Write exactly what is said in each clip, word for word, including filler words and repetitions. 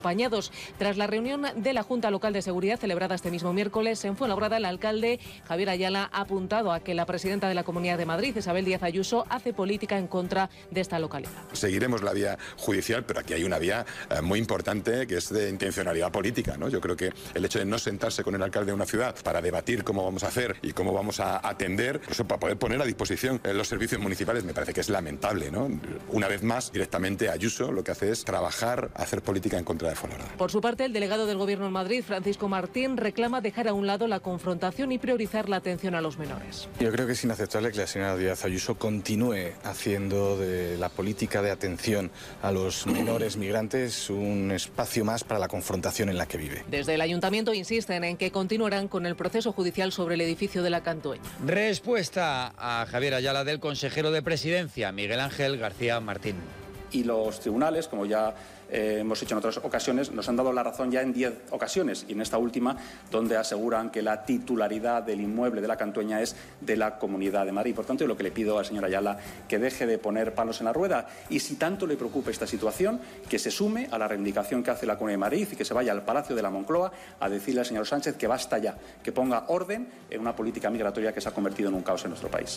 acompañados. Tras la reunión de la Junta Local de Seguridad celebrada este mismo miércoles en Fuenlabrada, el alcalde Javier Ayala ha apuntado a que la presidenta de la Comunidad de Madrid, Isabel Díaz Ayuso, hace política en contra de esta localidad. Seguiremos la vía judicial, pero aquí hay una vía eh, muy importante que es de intencionalidad política, ¿no? Yo creo que el hecho de no sentarse con el alcalde de una ciudad para debatir cómo vamos a hacer y cómo vamos a atender, eso para poder poner a disposición eh, los servicios municipales, me parece que es lamentable, ¿no? Una vez más, directamente Ayuso lo que hace es trabajar, hacer política en contra de Fuenlabrada. Por su parte, el delegado del Gobierno en Madrid, Francisco Martín, reclama dejar a un lado la confrontación y priorizar la atención a los menores. Yo creo que es inaceptable que la señora Díaz Ayuso continúe haciendo de la política de atención a los menores migrantes un espacio más para la confrontación en la que vive. Desde el Ayuntamiento insisten en que continuarán con el proceso judicial sobre el edificio de la Cantueña. Respuesta a Javier Ayala del consejero de Presidencia, Miguel Ángel García Martín. Y los tribunales, como ya eh, hemos hecho en otras ocasiones, nos han dado la razón ya en diez ocasiones, y en esta última, donde aseguran que la titularidad del inmueble de la Cantueña es de la Comunidad de Madrid. Por tanto, lo que le pido al señor Ayala, que deje de poner palos en la rueda, y si tanto le preocupa esta situación, que se sume a la reivindicación que hace la Comunidad de Madrid y que se vaya al Palacio de la Moncloa a decirle al señor Sánchez que basta ya, que ponga orden en una política migratoria que se ha convertido en un caos en nuestro país.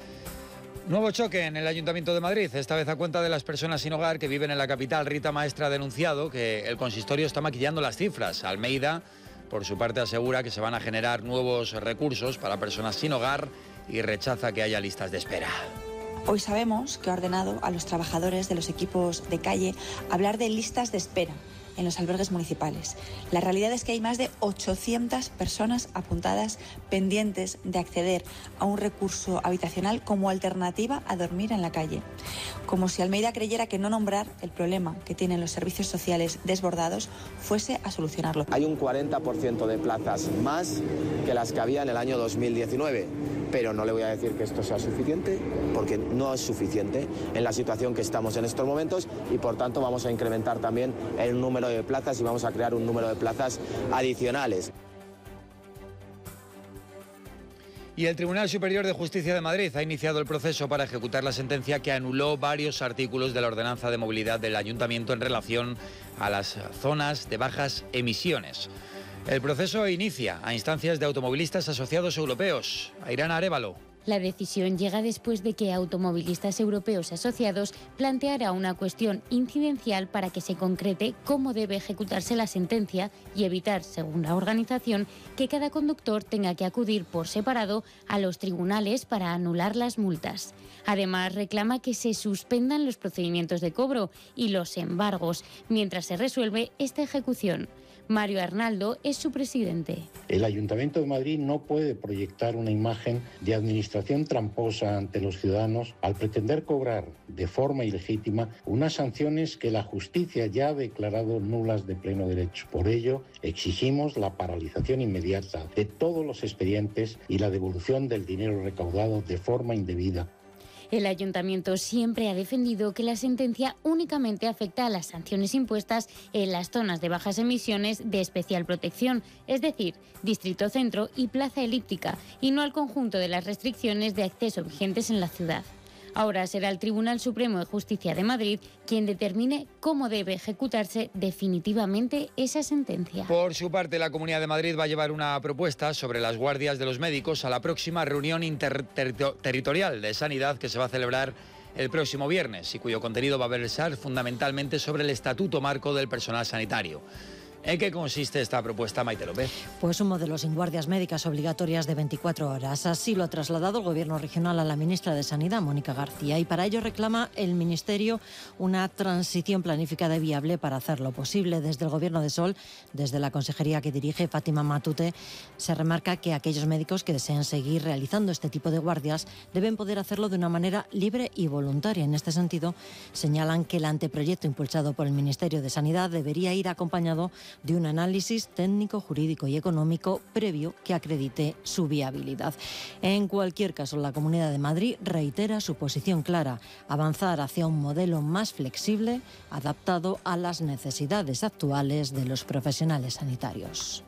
Nuevo choque en el Ayuntamiento de Madrid, esta vez a cuenta de las personas sin hogar que viven en la capital. Rita Maestre ha denunciado que el consistorio está maquillando las cifras. Almeida, por su parte, asegura que se van a generar nuevos recursos para personas sin hogar y rechaza que haya listas de espera. Hoy sabemos que ha ordenado a los trabajadores de los equipos de calle hablar de listas de espera en los albergues municipales. La realidad es que hay más de ochocientas personas apuntadas pendientes de acceder a un recurso habitacional como alternativa a dormir en la calle. Como si Almeida creyera que no nombrar el problema que tienen los servicios sociales desbordados fuese a solucionarlo. Hay un cuarenta por ciento de plazas más que las que había en el año dos mil diecinueve. Pero no le voy a decir que esto sea suficiente, porque no es suficiente en la situación que estamos en estos momentos, y por tanto vamos a incrementar también el número de plazas y vamos a crear un número de plazas adicionales. Y el Tribunal Superior de Justicia de Madrid ha iniciado el proceso para ejecutar la sentencia que anuló varios artículos de la ordenanza de movilidad del Ayuntamiento en relación a las zonas de bajas emisiones. El proceso inicia a instancias de automovilistas asociados europeos. Airana Arévalo. La decisión llega después de que automovilistas europeos asociados planteara una cuestión incidencial para que se concrete cómo debe ejecutarse la sentencia y evitar, según la organización, que cada conductor tenga que acudir por separado a los tribunales para anular las multas. Además, reclama que se suspendan los procedimientos de cobro y los embargos mientras se resuelve esta ejecución. Mario Arnaldo es su presidente. El Ayuntamiento de Madrid no puede proyectar una imagen de administración tramposa ante los ciudadanos al pretender cobrar de forma ilegítima unas sanciones que la justicia ya ha declarado nulas de pleno derecho. Por ello, exigimos la paralización inmediata de todos los expedientes y la devolución del dinero recaudado de forma indebida. El Ayuntamiento siempre ha defendido que la sentencia únicamente afecta a las sanciones impuestas en las zonas de bajas emisiones de especial protección, es decir, Distrito Centro y Plaza Elíptica, y no al conjunto de las restricciones de acceso vigentes en la ciudad. Ahora será el Tribunal Supremo de Justicia de Madrid quien determine cómo debe ejecutarse definitivamente esa sentencia. Por su parte, la Comunidad de Madrid va a llevar una propuesta sobre las guardias de los médicos a la próxima reunión interterritorial de sanidad que se va a celebrar el próximo viernes y cuyo contenido va a versar fundamentalmente sobre el estatuto marco del personal sanitario. ¿En qué consiste esta propuesta, Maite López? Pues un modelo sin guardias médicas obligatorias de veinticuatro horas. Así lo ha trasladado el Gobierno regional a la ministra de Sanidad, Mónica García, y para ello reclama el Ministerio una transición planificada y viable para hacerlo posible. Desde el Gobierno de Sol, desde la consejería que dirige Fátima Matute, se remarca que aquellos médicos que deseen seguir realizando este tipo de guardias deben poder hacerlo de una manera libre y voluntaria. En este sentido, señalan que el anteproyecto impulsado por el Ministerio de Sanidad debería ir acompañado de un análisis técnico, jurídico y económico previo que acredite su viabilidad. En cualquier caso, la Comunidad de Madrid reitera su posición clara: avanzar hacia un modelo más flexible, adaptado a las necesidades actuales de los profesionales sanitarios.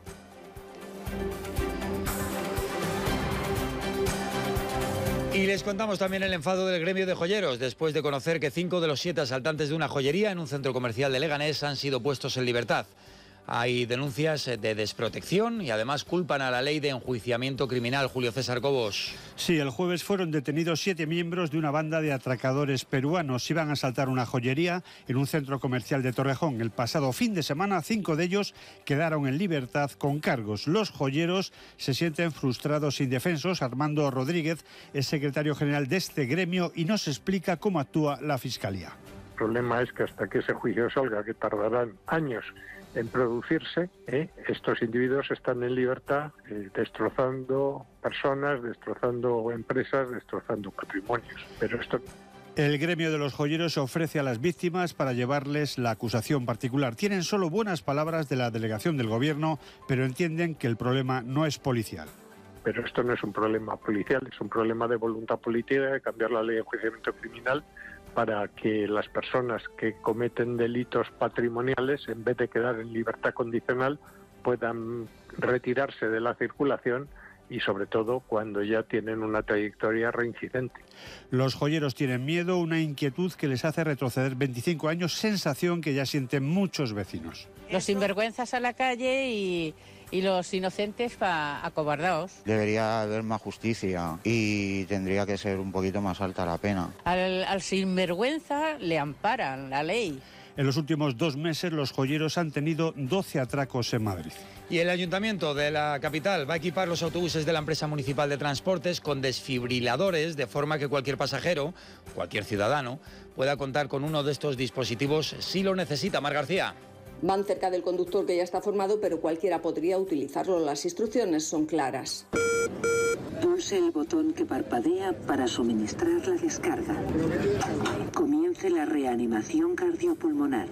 Y les contamos también el enfado del gremio de joyeros, después de conocer que cinco de los siete asaltantes de una joyería en un centro comercial de Leganés han sido puestos en libertad. Hay denuncias de desprotección y además culpan a la ley de enjuiciamiento criminal. Julio César Cobos. Sí, el jueves fueron detenidos siete miembros de una banda de atracadores peruanos. Iban a asaltar una joyería en un centro comercial de Torrejón. El pasado fin de semana, cinco de ellos quedaron en libertad con cargos. Los joyeros se sienten frustrados e indefensos. Armando Rodríguez es secretario general de este gremio y nos explica cómo actúa la Fiscalía. El problema es que hasta que ese juicio salga, que tardarán años en producirse, ¿eh? estos individuos están en libertad, eh, destrozando personas, destrozando empresas, destrozando patrimonios. Pero esto... El gremio de los joyeros se ofrece a las víctimas para llevarles la acusación particular. Tienen solo buenas palabras de la delegación del gobierno, pero entienden que el problema no es policial. Pero esto no es un problema policial, es un problema de voluntad política, de cambiar la ley de enjuiciamiento criminal para que las personas que cometen delitos patrimoniales, en vez de quedar en libertad condicional, puedan retirarse de la circulación y sobre todo cuando ya tienen una trayectoria reincidente. Los joyeros tienen miedo, una inquietud que les hace retroceder veinticinco años, sensación que ya sienten muchos vecinos. Los sinvergüenzas a la calle y... y los inocentes pa acobardados. Debería haber más justicia y tendría que ser un poquito más alta la pena. Al, al sinvergüenza le amparan la ley. En los últimos dos meses los joyeros han tenido doce atracos en Madrid. Y el Ayuntamiento de la capital va a equipar los autobuses de la empresa municipal de transportes con desfibriladores, de forma que cualquier pasajero, cualquier ciudadano, pueda contar con uno de estos dispositivos si lo necesita. Mar García. Van cerca del conductor que ya está formado, pero cualquiera podría utilizarlo. Las instrucciones son claras. Pulse el botón que parpadea para suministrar la descarga. Comience la reanimación cardiopulmonar.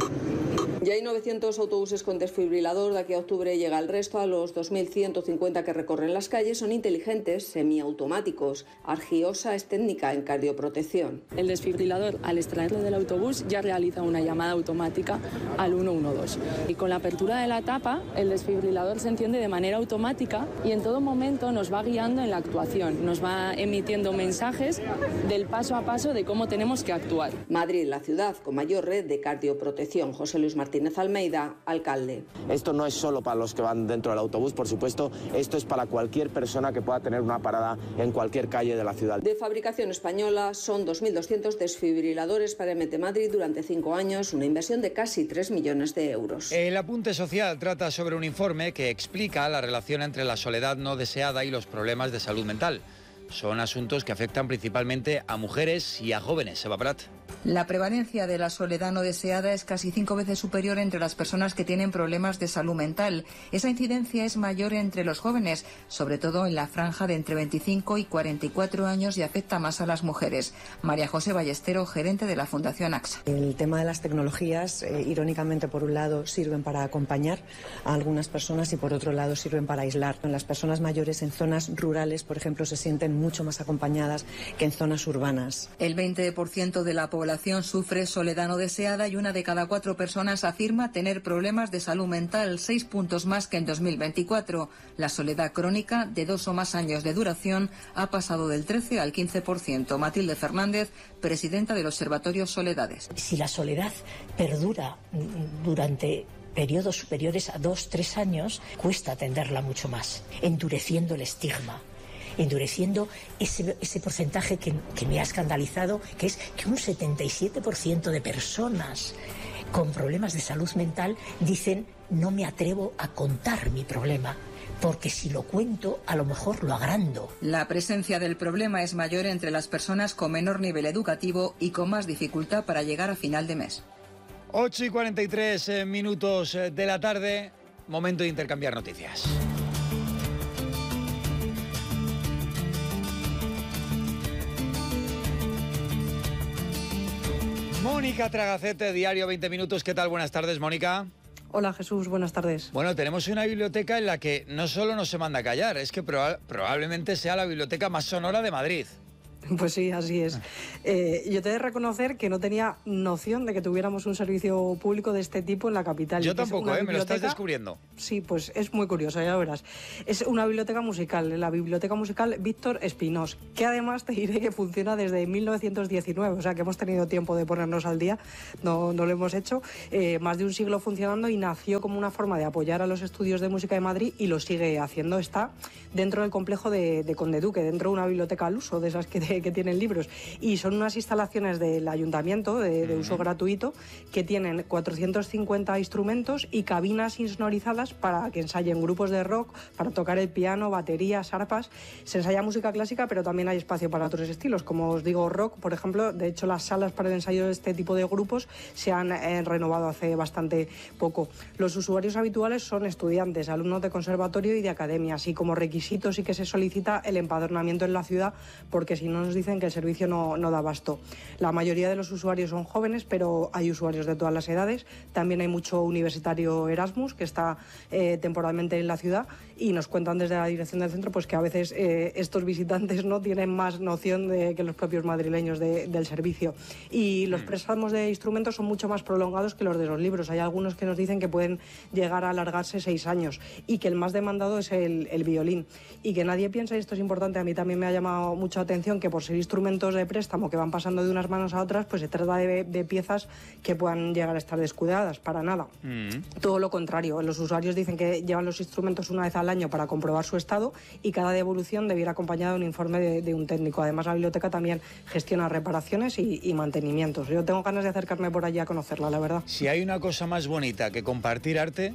Ya hay novecientos autobuses con desfibrilador. De aquí a octubre llega el resto. A los dos mil ciento cincuenta que recorren las calles son inteligentes, semiautomáticos. Argiosa es técnica en cardioprotección. El desfibrilador, al extraerlo del autobús, ya realiza una llamada automática al uno uno dos. Y con la apertura de la tapa, el desfibrilador se enciende de manera automática y en todo momento nos va guiando en la actuación. Nos va emitiendo mensajes del paso a paso de cómo tenemos que actuar. Madrid, la ciudad con mayor red de cardioprotección. José Luis Martínez Almeida, alcalde. Esto no es solo para los que van dentro del autobús, por supuesto, esto es para cualquier persona que pueda tener una parada en cualquier calle de la ciudad. De fabricación española, son dos mil doscientos desfibriladores para M T Madrid durante cinco años, una inversión de casi tres millones de euros. El apunte social trata sobre un informe que explica la relación entre la soledad no deseada y los problemas de salud mental. Son asuntos que afectan principalmente a mujeres y a jóvenes. Eva Prat. La prevalencia de la soledad no deseada es casi cinco veces superior entre las personas que tienen problemas de salud mental. Esa incidencia es mayor entre los jóvenes, sobre todo en la franja de entre veinticinco y cuarenta y cuatro años, y afecta más a las mujeres. María José Ballestero, gerente de la Fundación AXA. El tema de las tecnologías, eh, irónicamente, por un lado, sirven para acompañar a algunas personas y por otro lado sirven para aislar. Las personas mayores en zonas rurales, por ejemplo, se sienten mucho más acompañadas que en zonas urbanas. El veinte por ciento de la población sufre soledad no deseada y una de cada cuatro personas afirma tener problemas de salud mental, seis puntos más que en dos mil veinticuatro. La soledad crónica, de dos o más años de duración, ha pasado del trece al quince por ciento. Matilde Fernández, presidenta del Observatorio Soledades. Si la soledad perdura durante periodos superiores a dos, tres años, cuesta atenderla mucho más, endureciendo el estigma, endureciendo ese, ese porcentaje que, que me ha escandalizado, que es que un setenta y siete por ciento de personas con problemas de salud mental dicen: no me atrevo a contar mi problema, porque si lo cuento, a lo mejor lo agrando. La presencia del problema es mayor entre las personas con menor nivel educativo y con más dificultad para llegar a final de mes. ocho y cuarenta y tres minutos de la tarde, momento de intercambiar noticias. Mónica Tragacete, Diario veinte Minutos. ¿Qué tal? Buenas tardes, Mónica. Hola, Jesús. Buenas tardes. Bueno, tenemos una biblioteca en la que no solo no se manda a callar, es que proba- probablemente sea la biblioteca más sonora de Madrid. Pues sí, así es. Eh, yo te he de reconocer que no tenía noción de que tuviéramos un servicio público de este tipo en la capital. Yo tampoco, ¿eh? Me lo estás descubriendo. Sí, pues es muy curioso, ya verás. Es una biblioteca musical, la Biblioteca Musical Víctor Espinós, que además te diré que funciona desde mil novecientos diecinueve, o sea que hemos tenido tiempo de ponernos al día, no, no lo hemos hecho. Eh, más de un siglo funcionando y nació como una forma de apoyar a los estudios de música de Madrid y lo sigue haciendo. Está dentro del complejo de, de Conde Duque, dentro de una biblioteca al uso, de esas que, de, que tienen libros. Y son unas instalaciones del ayuntamiento de, de uso gratuito que tienen cuatrocientos cincuenta instrumentos y cabinas insonorizadas para que ensayen grupos de rock, para tocar el piano, baterías, arpas. Se ensaya música clásica, pero también hay espacio para otros estilos, como os digo, rock, por ejemplo. De hecho, las salas para el ensayo de este tipo de grupos se han eh, renovado hace bastante poco. Los usuarios habituales son estudiantes, alumnos de conservatorio y de academia, así como requisitos sí que se solicita el empadronamiento en la ciudad, porque si no nos dicen que el servicio no, no da abasto. La mayoría de los usuarios son jóvenes, pero hay usuarios de todas las edades. También hay mucho universitario Erasmus que está eh, temporalmente en la ciudad y nos cuentan desde la dirección del centro pues que a veces eh, estos visitantes no tienen más noción de, que los propios madrileños de, del servicio. Y los préstamos de instrumentos son mucho más prolongados que los de los libros. Hay algunos que nos dicen que pueden llegar a alargarse seis años y que el más demandado es el, el violín. Y que nadie piensa, y esto es importante, a mí también me ha llamado mucha atención, que por ser instrumentos de préstamo que van pasando de unas manos a otras, pues se trata de, de piezas que puedan llegar a estar descuidadas, para nada. Mm. Todo lo contrario, los usuarios dicen que llevan los instrumentos una vez al año para comprobar su estado y cada devolución debiera acompañada de un informe de, de un técnico. Además, la biblioteca también gestiona reparaciones y, y mantenimientos. Yo tengo ganas de acercarme por allí a conocerla, la verdad. Si hay una cosa más bonita que compartir arte,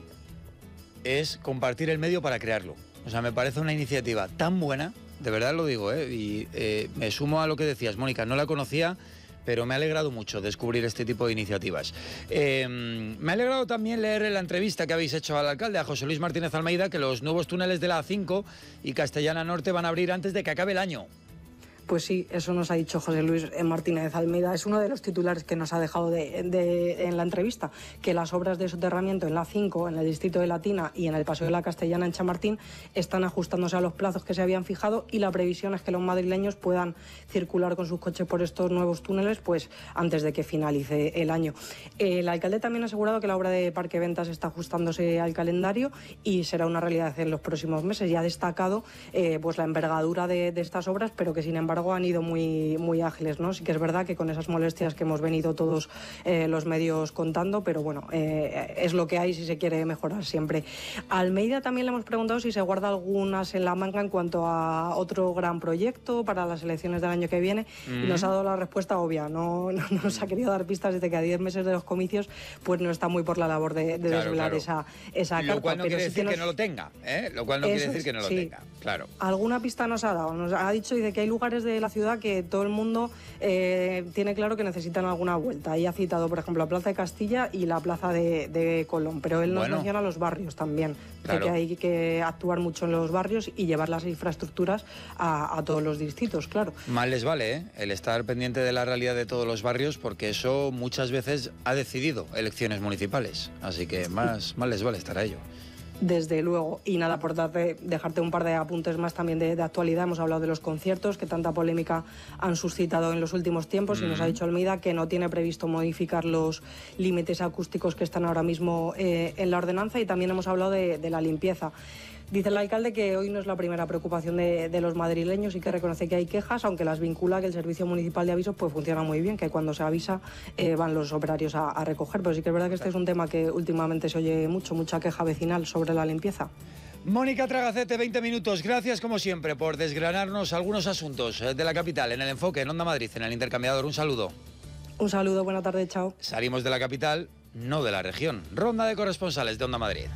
es compartir el medio para crearlo. O sea, me parece una iniciativa tan buena, de verdad lo digo, ¿eh? Y eh, me sumo a lo que decías, Mónica, no la conocía, pero me ha alegrado mucho descubrir este tipo de iniciativas. Eh, me ha alegrado también leer en la entrevista que habéis hecho al alcalde, a José Luis Martínez Almeida, que los nuevos túneles de la A cinco y Castellana Norte van a abrir antes de que acabe el año. Pues sí, eso nos ha dicho José Luis Martínez Almeida. Es uno de los titulares que nos ha dejado de, de, en la entrevista, que las obras de soterramiento en la A cinco, en el distrito de Latina y en el Paseo de la Castellana en Chamartín están ajustándose a los plazos que se habían fijado y la previsión es que los madrileños puedan circular con sus coches por estos nuevos túneles pues antes de que finalice el año. El alcalde también ha asegurado que la obra de Parque Ventas está ajustándose al calendario y será una realidad en los próximos meses. Y ha destacado eh, pues la envergadura de, de estas obras, pero que sin embargo han ido muy, muy ágiles, ¿no? Sí que es verdad que con esas molestias que hemos venido todos eh, los medios contando, pero bueno, eh, es lo que hay si se quiere mejorar siempre. A Almeida también le hemos preguntado si se guarda algunas en la manga en cuanto a otro gran proyecto para las elecciones del año que viene mm. y nos ha dado la respuesta obvia, no, no, no nos ha querido dar pistas desde que a diez meses de los comicios pues no está muy por la labor de, de claro, desvelar claro. esa, esa lo carta. Lo cual no pero quiere sí decir que, nos... que no lo tenga, ¿eh? Lo cual no Eso quiere decir que no lo sí. tenga, claro. Alguna pista nos ha dado, nos ha dicho dice que hay lugares de la ciudad que todo el mundo eh, tiene claro que necesitan alguna vuelta. Y ha citado, por ejemplo, la Plaza de Castilla y la Plaza de, de Colón, pero él nos bueno. menciona los barrios también. Claro. Que hay que actuar mucho en los barrios y llevar las infraestructuras a, a todos los distritos, claro. Mal les vale, ¿eh? El estar pendiente de la realidad de todos los barrios, porque eso muchas veces ha decidido elecciones municipales. Así que más mal les vale estar a ello. Desde luego. Y nada, por darte, dejarte un par de apuntes más también de, de actualidad. Hemos hablado de los conciertos que tanta polémica han suscitado en los últimos tiempos mm. y nos ha dicho Almeida que no tiene previsto modificar los límites acústicos que están ahora mismo eh, en la ordenanza, y también hemos hablado de, de la limpieza. Dice el alcalde que hoy no es la primera preocupación de, de los madrileños y que reconoce que hay quejas, aunque las vincula que el Servicio Municipal de Avisos pues funciona muy bien, que cuando se avisa eh, van los operarios a, a recoger. Pero sí que es verdad que este es un tema que últimamente se oye mucho, mucha queja vecinal sobre la limpieza. Mónica Tragacete, veinte minutos. Gracias, como siempre, por desgranarnos algunos asuntos de la capital en el enfoque, en Onda Madrid, en el Intercambiador. Un saludo. Un saludo, buena tarde, chao. Salimos de la capital, no de la región. Ronda de corresponsales de Onda Madrid.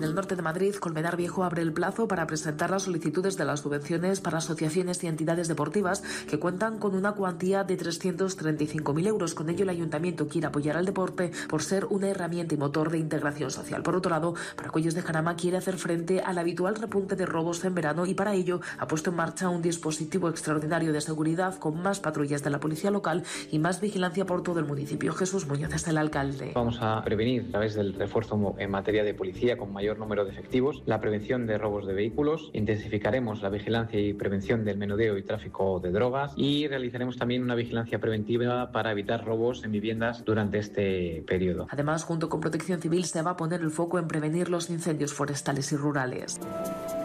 En el norte de Madrid, Colmenar Viejo abre el plazo para presentar las solicitudes de las subvenciones para asociaciones y entidades deportivas que cuentan con una cuantía de trescientos treinta y cinco mil euros. Con ello, el ayuntamiento quiere apoyar al deporte por ser una herramienta y motor de integración social. Por otro lado, Paracuellos de Jarama quiere hacer frente al habitual repunte de robos en verano y para ello ha puesto en marcha un dispositivo extraordinario de seguridad con más patrullas de la policía local y más vigilancia por todo el municipio. Jesús Muñoz es el alcalde. Vamos a prevenir a través del refuerzo en materia de policía con mayor número de efectivos, la prevención de robos de vehículos, intensificaremos la vigilancia y prevención del menudeo y tráfico de drogas y realizaremos también una vigilancia preventiva para evitar robos en viviendas durante este periodo. Además, junto con Protección Civil se va a poner el foco en prevenir los incendios forestales y rurales.